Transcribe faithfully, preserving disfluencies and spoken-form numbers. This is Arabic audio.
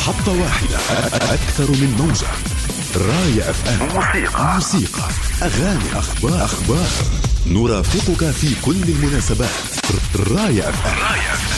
محطة واحدة، أكثر من موجة. راية أف أم. موسيقى موسيقى أغاني، أخبار أخبار نرافقك في كل المناسبات. راية أف أم.